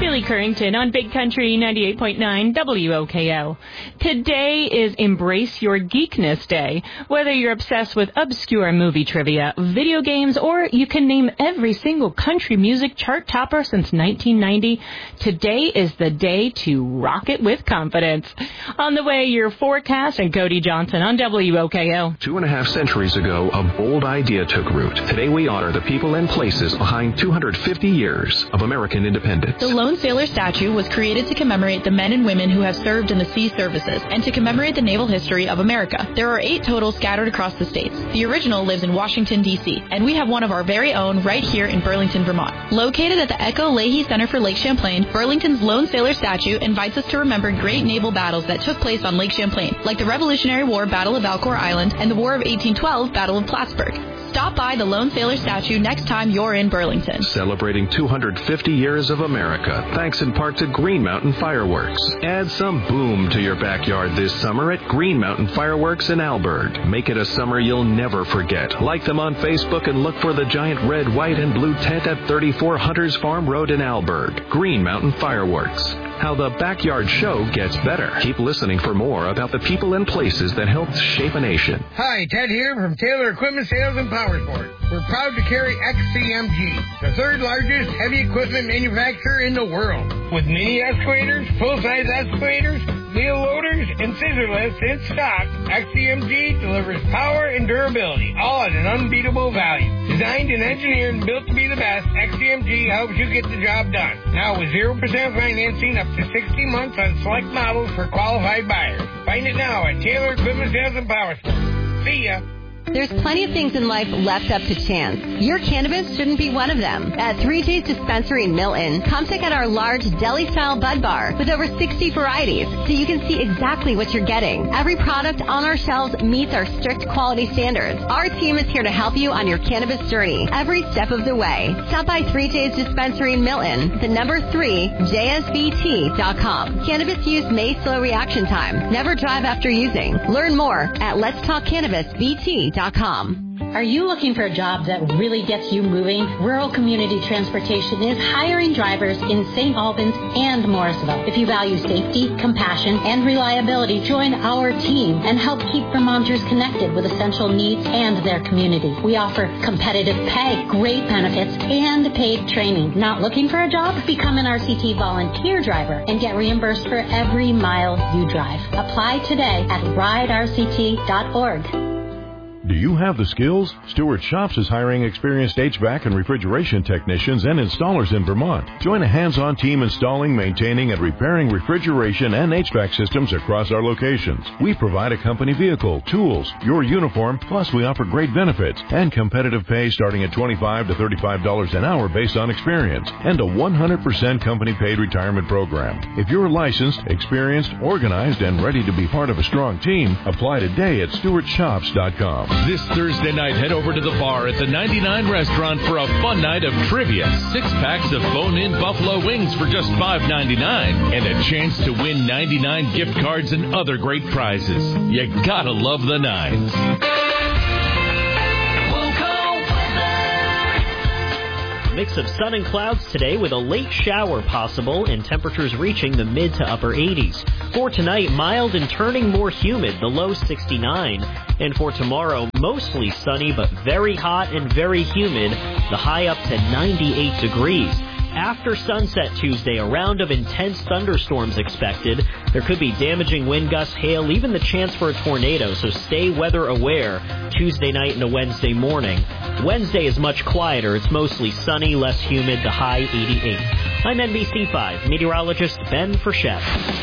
Julie Currington on Big Country 98.9 WOKO. Today is Embrace Your Geekness Day. Whether you're obsessed with obscure movie trivia, video games, or you can name every single country music chart topper since 1990, today is the day to rock it with confidence. On the way, your forecast and Cody Johnson on WOKO. 2.5 centuries ago, a bold idea took root. Today we honor the people and places behind 250 years of American independence. The Lone Sailor statue was created to commemorate the men and women who have served in the sea services and to commemorate the naval history of America. There are 8 total scattered across the states. The original lives in Washington, D.C., and we have one of our very own right here in Burlington, Vermont. Located at the Echo Leahy Center for Lake Champlain, Burlington's Lone Sailor statue invites us to remember great naval battles that took place on Lake Champlain, like the Revolutionary War Battle of Valcour Island and the War of 1812 Battle of Plattsburgh. Stop by the Lone Sailor statue next time you're in Burlington. Celebrating 250 years of America, thanks in part to Green Mountain Fireworks. Add some boom to your backyard this summer at Green Mountain Fireworks in Alburgh. Make it a summer you'll never forget. Like them on Facebook and look for the giant red, white, and blue tent at 34 Hunters Farm Road in Alburgh. Green Mountain Fireworks. How the backyard show gets better. Keep listening for more about the people and places that helped shape a nation. Hi, Ted here from Taylor Equipment Sales and Powersport. We're proud to carry XCMG, the third largest heavy equipment manufacturer in the world. With mini excavators, full-size excavators, wheel loaders, and scissor lifts in stock, XCMG delivers power and durability, all at an unbeatable value. Designed and engineered and built to be the best, XCMG helps you get the job done. Now with 0% financing up to 60 months on select models for qualified buyers. Find it now at Taylor Equipment Sales and Powersport. See ya. There's plenty of things in life left up to chance. Your cannabis shouldn't be one of them. At 3 J's Dispensary in Milton, come check out our large deli-style bud bar with over 60 varieties so you can see exactly what you're getting. Every product on our shelves meets our strict quality standards. Our team is here to help you on your cannabis journey every step of the way. Stop by 3 J's Dispensary in Milton, the number 3, JSVT.com. Cannabis use may slow reaction time. Never drive after using. Learn more at letstalkcannabisbt.com. Are you looking for a job that really gets you moving? Rural Community Transportation is hiring drivers in St. Albans and Morrisville. If you value safety, compassion, and reliability, join our team and help keep Vermonters connected with essential needs and their community. We offer competitive pay, great benefits, and paid training. Not looking for a job? Become an RCT volunteer driver and get reimbursed for every mile you drive. Apply today at riderct.org. Do you have the skills? Stewart Shops is hiring experienced HVAC and refrigeration technicians and installers in Vermont. Join a hands-on team installing, maintaining, and repairing refrigeration and HVAC systems across our locations. We provide a company vehicle, tools, your uniform, plus we offer great benefits and competitive pay starting at $25 to $35 an hour based on experience, and a 100% company-paid retirement program. If you're licensed, experienced, organized, and ready to be part of a strong team, apply today at stewartshops.com. This Thursday night, head over to the bar at the 99 Restaurant for a fun night of trivia. 6 packs of bone-in buffalo wings for just $5.99 and a chance to win 99 gift cards and other great prizes. You gotta love the Nines. Mix of sun and clouds today with a late shower possible and temperatures reaching the mid to upper 80s. For tonight, mild and turning more humid, the low 69. And for tomorrow, mostly sunny but very hot and very humid, the high up to 98 degrees. After sunset Tuesday, a round of intense thunderstorms expected. There could be damaging wind gusts, hail, even the chance for a tornado, so stay weather aware Tuesday night into Wednesday morning. Wednesday is much quieter. It's mostly sunny, less humid, the high 88. I'm NBC5 meteorologist Ben Frechette.